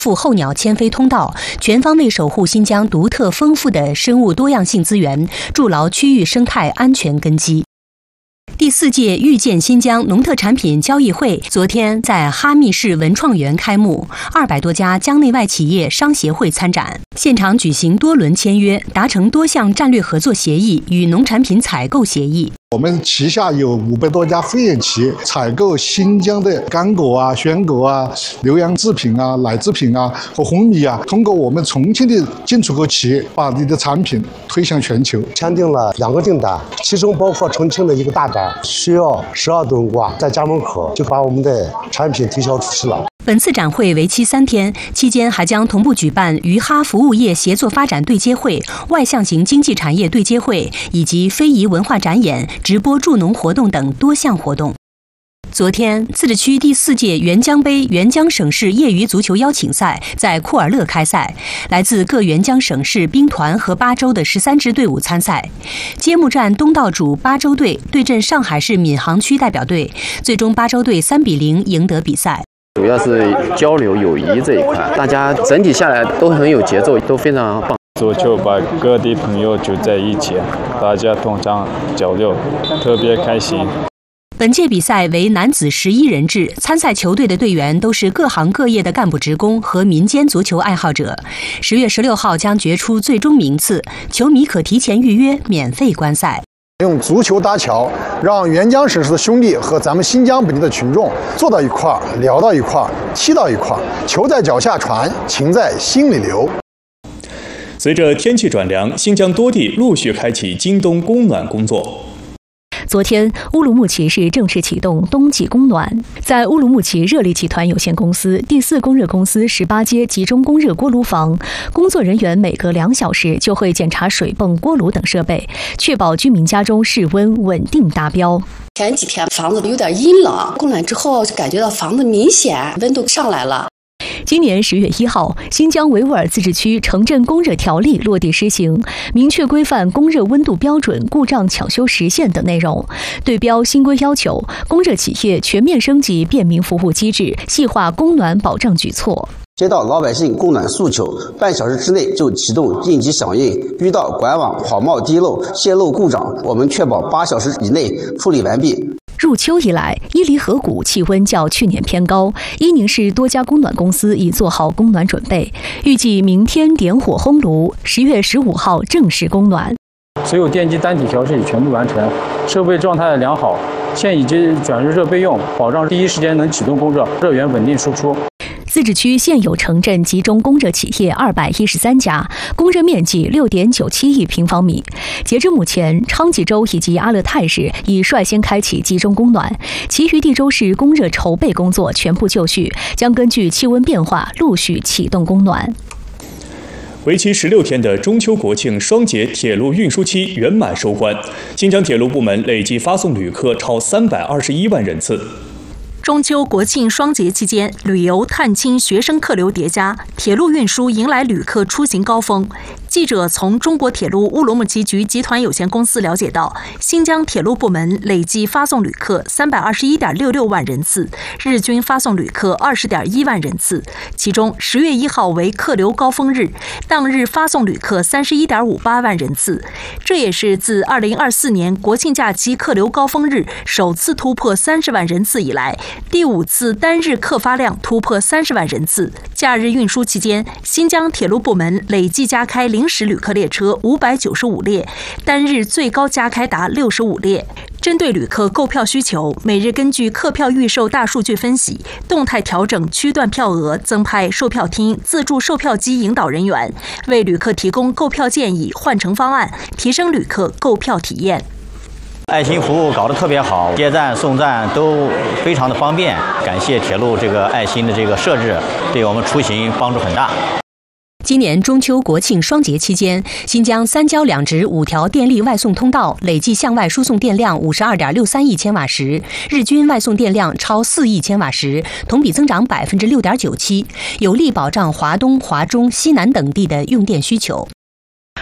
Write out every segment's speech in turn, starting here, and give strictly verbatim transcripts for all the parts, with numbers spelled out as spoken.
赴候鸟迁飞通道，全方位守护新疆独特丰富的生物多样性资源，筑牢区域生态安全根基。第四届遇见新疆农特产品交易会昨天在哈密市文创园开幕，二百多家疆内外企业商协会参展，现场举行多轮签约，达成多项战略合作协议与农产品采购协议。 我们旗下有五百多家会员企业采购新疆的干果啊、鲜果啊、牛羊制品啊、奶制品啊和红米啊，通过我们重庆的进出口企业，把你的产品推向全球。 签订了两个订单，其中包括重庆的一个大单，需要十二吨瓜，在家门口就把我们的产品推销出去了。 本次展会为期三天，期间还将同步举办于哈服务业协作发展对接会、外向型经济产业对接会以及非遗文化展演、直播助农活动等多项活动。昨天，自治区第四届沅江杯沅江省市业余足球邀请赛在库尔勒开赛，来自各沅江省市兵团和巴州的十三支队伍参赛。揭幕战东道主巴州队对阵上海市闵行区代表队，最终巴州队三比零赢得比赛。 主要是交流友谊这一块，大家整体下来都很有节奏，都非常棒。 足球把各地朋友聚在一起，大家通常交流，特别开心。 本届比赛为男子十一人制，参赛球队的队员都是各行各业的干部职工和民间足球爱好者。十月十六号将决出最终名次，球迷可提前预约，免费观赛。 用足球搭桥，让沅江省市的兄弟和咱们新疆本地的群众坐到一块儿，聊到一块儿，踢到一块儿，球在脚下传，情在心里流。 随着天气转凉，新疆多地陆续开启今冬供暖工作。 昨天，乌鲁木齐市正式启动冬季供暖。在乌鲁木齐热力集团有限公司第四供热公司十八街集中供热锅炉房，工作人员每隔两小时就会检查水泵、锅炉等设备，确保居民家中室温稳定达标。 前几天房子有点阴冷，供暖之后就感觉到房子明显温度上来了。 今年十月一号，新疆维吾尔自治区城镇供热条例落地施行，明确规范供热温度标准、故障抢修时限等内容。对标新规要求，供热企业全面升级便民服务机制，细化供暖保障举措。 接到老百姓供暖诉求，半小时之内就启动应急响应，遇到管网跑冒滴漏、泄漏故障，我们确保八小时以内处理完毕。 入秋以来，伊犁河谷气温较去年偏高，伊宁市多家供暖公司已做好供暖准备，预计明天点火烘炉，十月十五号正式供暖。 所有电机单体调试已全部完成，设备状态良好，现已经转入热备用，保障第一时间能启动供热，热源稳定输出。 自治区现有城镇集中供热企业二百一十三家，供热面积六点九七亿平方米。截至目前，昌吉州以及阿勒泰市已率先开启集中供暖，其余地州市供热筹备工作全部就绪，将根据气温变化陆续启动供暖。 为期十六天的中秋国庆双节铁路运输期圆满收官，新疆铁路部门累计发送旅客超三百二十一万人次。 中秋国庆双节期间，旅游、探亲、学生客流叠加，铁路运输迎来旅客出行高峰。记者从中国铁路乌鲁木齐局集团有限公司了解到，新疆铁路部门累计发送旅客三百二十一点六六万人次，日均发送旅客二十点一万人次。其中，十月一号为客流高峰日，当日发送旅客三十一点五八万人次，这也是自二零二四年国庆假期客流高峰日首次突破三十万人次以来，第五次单日客发量突破三十万人次。假日运输期间，新疆铁路部门累计加开临时旅客列车五百九十五列，单日最高加开达六十五列。针对旅客购票需求，每日根据客票预售大数据分析，动态调整区段票额，增派售票厅、自助售票机引导人员，为旅客提供购票建议、换乘方案，提升旅客购票体验。 爱心服务搞得特别好，接站送站都非常的方便，感谢铁路这个爱心的这个设置，对我们出行帮助很大。 今年中秋国庆双节期间，新疆三交两直五条电力外送通道累计向外输送电量五十二点六三亿千瓦时，日均外送电量超四亿千瓦时，同比增长百分之六点九七，有力保障华东、华中、西南等地的用电需求。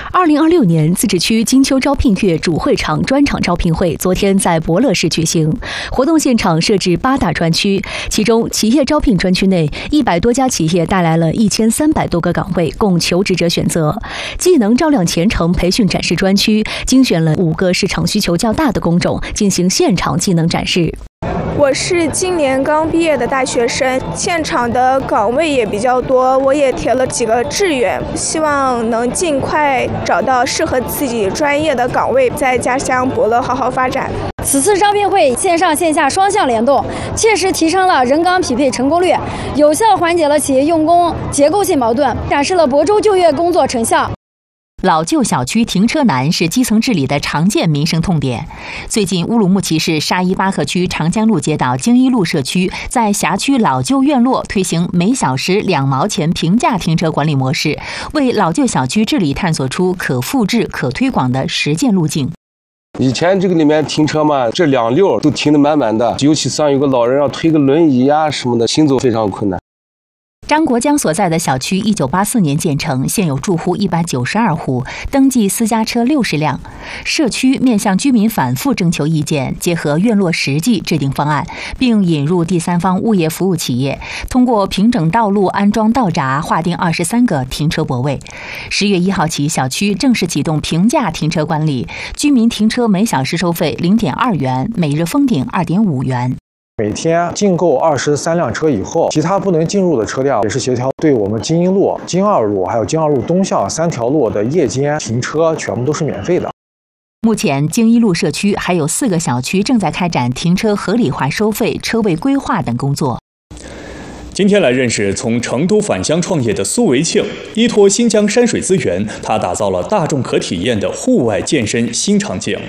二零二六年自治区金秋招聘月主会场专场招聘会昨天在博乐市举行，活动现场设置八大专区，其中企业招聘专区内一百多家企业带来了一千三百多个岗位供求职者选择。技能照亮前程培训展示专区精选了五个市场需求较大的工种进行现场技能展示。 我是今年刚毕业的大学生，现场的岗位也比较多，我也填了几个志愿，希望能尽快找到适合自己专业的岗位，在家乡博乐好好发展。 此次招聘会线上线下双向联动，切实提升了人岗匹配成功率，有效缓解了企业用工结构性矛盾，展示了亳州就业工作成效。 老旧小区停车难是基层治理的常见民生痛点。最近，乌鲁木齐市沙依巴赫区长江路街道京一路社区在辖区老旧院落推行每小时两毛钱平价停车管理模式，为老旧小区治理探索出可复制、可推广的实践路径。 以前这个里面停车嘛，这两溜都停得满满的，尤其上有个老人要推个轮椅啊什么的，行走非常困难。 张国江所在的小区一九八四年建成，现有住户一百九十二户，登记私家车六十辆。社区面向居民反复征求意见，结合院落实际制定方案，并引入第三方物业服务企业，通过平整道路、安装道闸，划定二十三个停车泊位。十月一号起，小区正式启动平价停车管理，居民停车每小时收费零点二元，每日封顶二点五元。 每天进购二十三辆车以后，其他不能进入的车辆也是协调对我们京一路、京二路还有京二路东向三条路的夜间停车全部都是免费的。 目前，京一路社区还有四个小区正在开展停车合理化收费、车位规划等工作。 今天来认识从成都返乡创业的苏维庆，依托新疆山水资源，他打造了大众可体验的户外健身新场景。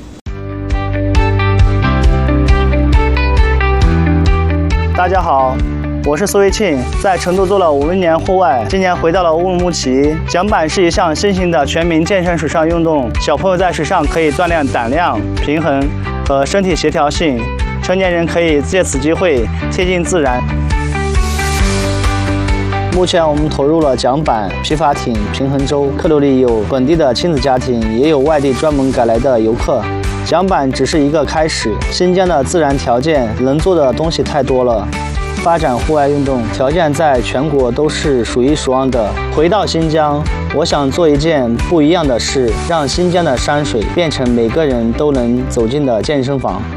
大家好，我是苏维庆，在成都做了五年户外，今年回到了乌鲁木齐。桨板是一项新型的全民健身水上运动，小朋友在水上可以锻炼胆量、平衡和身体协调性，成年人可以借此机会贴近自然。目前我们投入了桨板、皮筏艇、平衡舟，客流里有本地的亲子家庭，也有外地专门赶来的游客。桨板只是一个开始，新疆的自然条件能做的东西太多了。发展户外运动条件在全国都是数一数二的。回到新疆，我想做一件不一样的事，让新疆的山水变成每个人都能走进的健身房。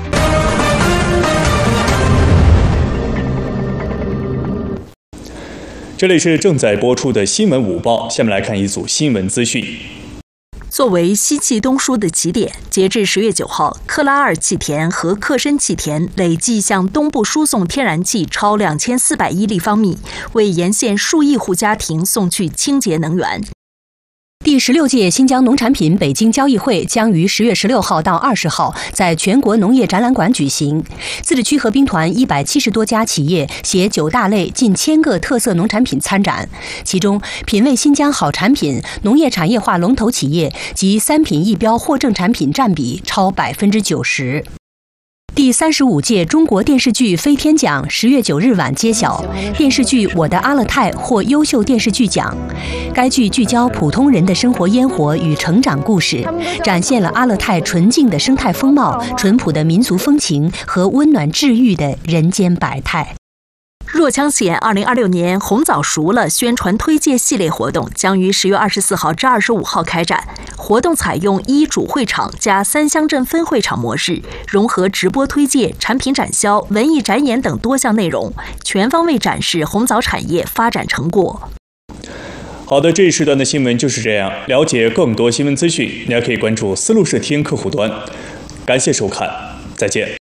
这里是正在播出的新闻午报，下面来看一组新闻资讯。 作为西气东输的起点，截至十月九号，克拉尔气田和克申气田累计向东部输送天然气超两千四百亿立方米，为沿线数亿户家庭送去清洁能源。 第十六届新疆农产品北京交易会将于十月十六号到二十号在全国农业展览馆举行。自治区合兵团一百七十多家企业携九大类近千个特色农产品参展，其中品味新疆好产品、农业产业化龙头企业及三品一标获证产品占比超百分之九十。第三十五届中国电视剧飞天奖十月九日晚揭晓，电视剧《我的阿勒泰》获优秀电视剧奖。该剧聚焦普通人的生活烟火与成长故事，展现了阿勒泰纯净的生态风貌、淳朴的民俗风情和温暖治愈的人间百态。 若羌县二零二六年红枣熟了宣传推介系列活动将于十月二十四号至二十五号开展。活动采用一主会场加三乡镇分会场模式，融合直播推介、产品展销、文艺展演等多项内容，全方位展示红枣产业发展成果。 好的，这一时段的新闻就是这样。了解更多新闻资讯，你还可以关注丝路视听客户端。感谢收看，再见。